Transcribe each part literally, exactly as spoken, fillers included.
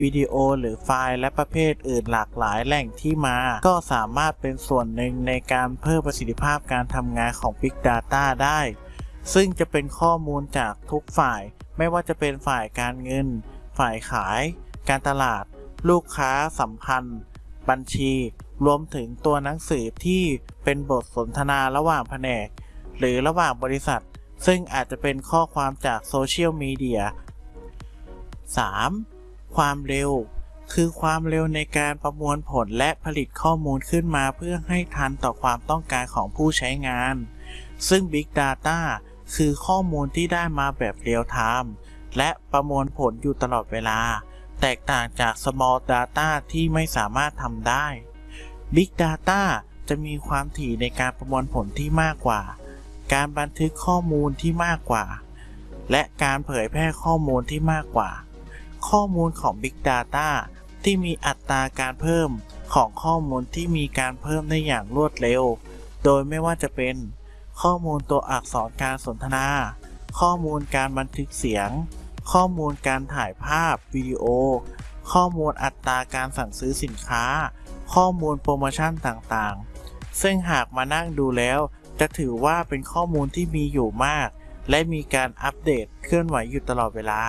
วิดีโอหรือไฟล์และประเภทอื่นหลากหลายแหล่งที่มาก็สามารถเป็นส่วนหนึ่งในการเพิ่มประสิทธิภาพการทำงานของ Big Data ได้ซึ่งจะเป็นข้อมูลจากทุกฝ่ายไม่ว่าจะเป็นฝ่ายการเงินฝ่ายขายการตลาดลูกค้าสัมพันธ์บัญชีรวมถึงตัวหนังสือที่เป็นบทสนทนาระหว่างแผนกหรือระหว่างบริษัทซึ่งอาจจะเป็นข้อความจากโซเชียลมีเดีย สาม ความเร็วคือความเร็วในการประมวลผลและผลิตข้อมูลขึ้นมาเพื่อให้ทันต่อความต้องการของผู้ใช้งานซึ่ง Big Data คือข้อมูลที่ได้มาแบบเรียลไทม์และประมวลผลอยู่ตลอดเวลาแตกต่างจาก Small Data ที่ไม่สามารถทำได้ Big Data จะมีความถี่ในการประมวลผลที่มากกว่าการบันทึกข้อมูลที่มากกว่าและการเผยแพร่ข้อมูลที่มากกว่าข้อมูลของ Big Data ที่มีอัตราการเพิ่มของข้อมูลที่มีการเพิ่มได้อย่างรวดเร็วโดยไม่ว่าจะเป็นข้อมูลตัวอักษรการสนทนาข้อมูลการบันทึกเสียงข้อมูลการถ่ายภาพวิดีโอข้อมูลอัตราการสั่งซื้อสินค้าข้อมูลโปรโมชั่นต่างๆซึ่งหากมานั่งดูแล้วจะถือว่าเป็นข้อมูลที่มีอยู่มากและมีการอัปเดตเคลื่อนไหวอยู่ตลอดเวลา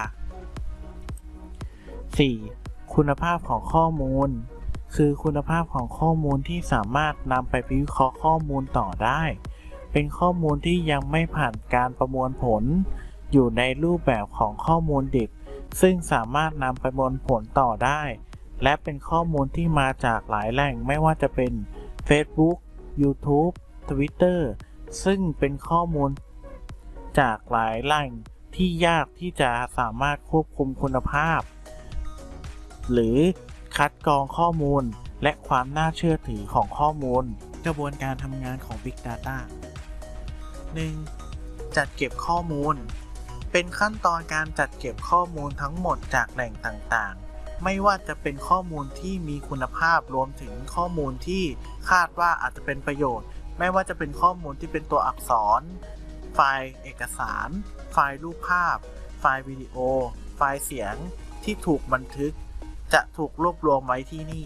สี่ คุณภาพของข้อมูลคือคุณภาพของข้อมูลที่สามารถนำไปวิเคราะห์ข้อมูลต่อได้เป็นข้อมูลที่ยังไม่ผ่านการประมวลผลอยู่ในรูปแบบของข้อมูลดิบซึ่งสามารถนำไปประมวลผลต่อได้และเป็นข้อมูลที่มาจากหลายแหล่งไม่ว่าจะเป็น Facebook YouTube Twitter ซึ่งเป็นข้อมูลจากหลายแหล่งที่ยากที่จะสามารถควบคุมคุณภาพหรือคัดกรองข้อมูลและความน่าเชื่อถือของข้อมูลกระบวนการทำงานของ Big Data หนึ่ง จัดเก็บข้อมูลเป็นขั้นตอนการจัดเก็บข้อมูลทั้งหมดจากแหล่งต่างๆไม่ว่าจะเป็นข้อมูลที่มีคุณภาพรวมถึงข้อมูลที่คาดว่าอาจจะเป็นประโยชน์ไม่ว่าจะเป็นข้อมูลที่เป็นตัวอักษรไฟล์เอกสารไฟล์รูปภาพไฟล์วิดีโอไฟล์เสียงที่ถูกบันทึกจะถูกรวบรวมไว้ที่นี่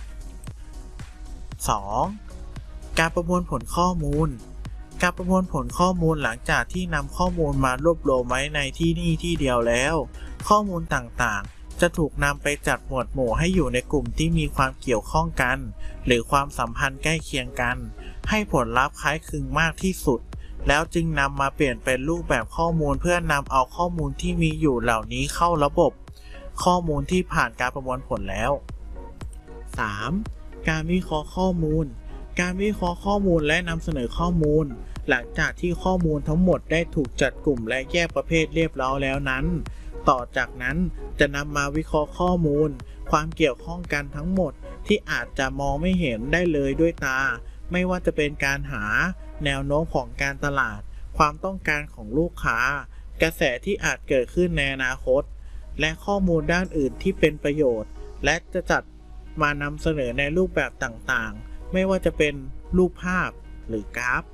สอง การประมวลผลข้อมูลการประมวลผลข้อมูลหลังจากที่นำข้อมูลมารวบรวมไว้ในที่นี่ที่เดียวแล้วข้อมูลต่างๆจะถูกนำไปจัดหมวดหมู่ให้อยู่ในกลุ่มที่มีความเกี่ยวข้องกันหรือความสัมพันธ์ใกล้เคียงกันให้ผลลัพธ์คล้ายคลึงมากที่สุดแล้วจึงนำมาเปลี่ยนเป็นรูปแบบข้อมูลเพื่อนำเอาข้อมูลที่มีอยู่เหล่านี้เข้าระบบข้อมูลที่ผ่านการประมวลผลแล้ว สาม การวิเคราะห์ข้อมูลการวิเคราะห์ข้อมูลและนำเสนอข้อมูลหลังจากที่ข้อมูลทั้งหมดได้ถูกจัดกลุ่มและแยกประเภทเรียบร้อยแล้วนั้นต่อจากนั้นจะนำมาวิเคราะห์ข้อมูลความเกี่ยวข้องกันทั้งหมดที่อาจจะมองไม่เห็นได้เลยด้วยตาไม่ว่าจะเป็นการหาแนวโน้มของการตลาดความต้องการของลูกค้ากระแสที่อาจเกิดขึ้นในอนาคตและข้อมูลด้านอื่นที่เป็นประโยชน์และจะจัดมานำเสนอในรูปแบบต่างๆไม่ว่าจะเป็นรูปภาพหรือกราฟ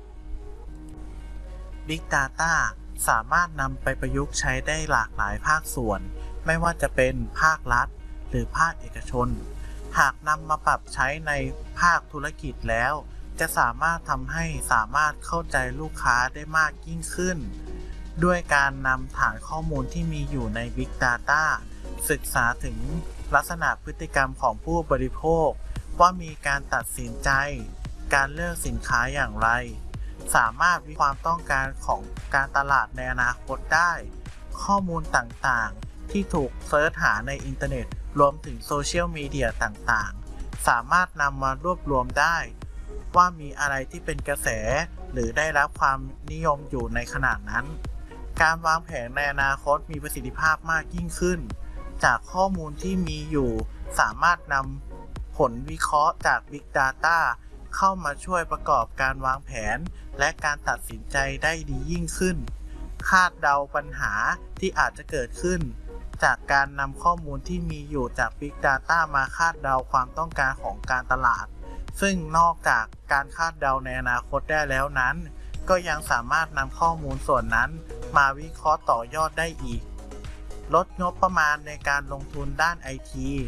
Big Data สามารถนำไปประยุกต์ใช้ได้หลากหลายภาคส่วนไม่ว่าจะเป็นภาครัฐหรือภาคเอกชนหากนำมาปรับใช้ในภาคธุรกิจแล้วจะสามารถทำให้สามารถเข้าใจลูกค้าได้มากยิ่งขึ้นด้วยการนำฐานข้อมูลที่มีอยู่ใน Big Data ศึกษาถึงลักษณะพฤติกรรมของผู้บริโภคว่ามีการตัดสินใจการเลือกสินค้าอย่างไรสามารถวิเคราะห์ความต้องการของการตลาดในอนาคตได้ข้อมูลต่างๆที่ถูกเสิร์ชหาในอินเทอร์เน็ตรวมถึงโซเชียลมีเดียต่างๆสามารถนำมารวบรวมได้ว่ามีอะไรที่เป็นกระแสหรือได้รับความนิยมอยู่ในขณะนั้นการวางแผนในอนาคตมีประสิทธิภาพมากยิ่งขึ้นจากข้อมูลที่มีอยู่สามารถนำผลวิเคราะห์จาก Big Data เข้ามาช่วยประกอบการวางแผนและการตัดสินใจได้ดียิ่งขึ้นคาดเดาปัญหาที่อาจจะเกิดขึ้นจากการนำข้อมูลที่มีอยู่จาก Big Data มาคาดเดาความต้องการของการตลาดซึ่งนอกจากการคาดเดาในอนาคตได้แล้วนั้นก็ยังสามารถนำข้อมูลส่วนนั้นมาวิเคราะห์ต่อยอดได้อีกลดงบประมาณในการลงทุนด้าน ไอ ที